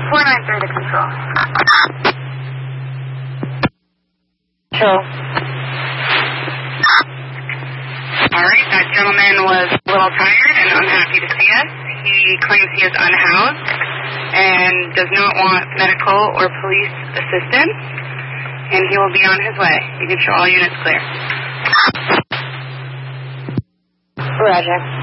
493 to control. Control. All right, that gentleman was a little tired and unhappy to see us. He claims he is unhoused and does not want medical or police assistance, and he will be on his way. You can show all units clear. Roger.